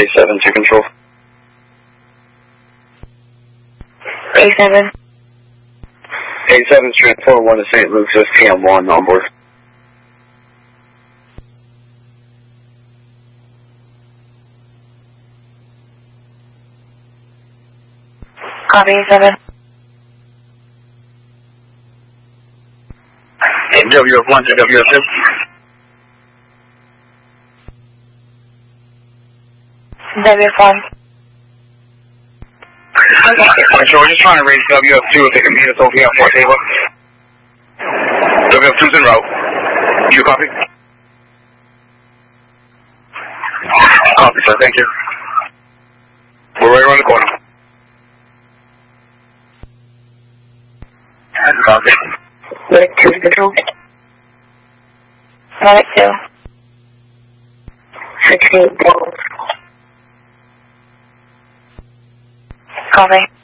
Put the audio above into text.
A7 to control. A7. A7's transport 1 to St. Luke's, TM1 on board. Copy, A7. WF1 to WF2. WF1. So we're just trying to raise WF2 if they can meet us over here on 4 table. WF2's en route. You copy? Copy, sir. Thank you. We're right around the corner. Copy. Medic 2 to control. Medic 2. 16 balls. Copy.